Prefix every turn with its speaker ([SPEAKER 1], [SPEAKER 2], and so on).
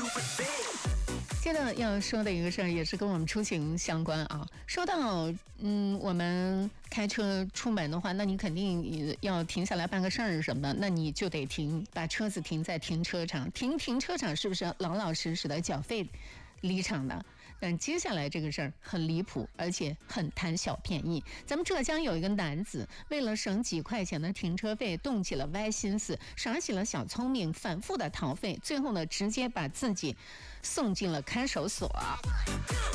[SPEAKER 1] 接着要说的一个事儿也是跟我们出行相关啊。说到我们开车出门的话，那你肯定要停下来办个事儿什么的，那你就得把车子停在停车场。停车场是不是老老实实的缴费离场的？但接下来这个事儿很离谱，而且很贪小便宜。咱们浙江有一个男子，为了省几块钱的停车费，动起了歪心思，耍起了小聪明，反复的逃费，最后呢，直接把自己送进了看守所。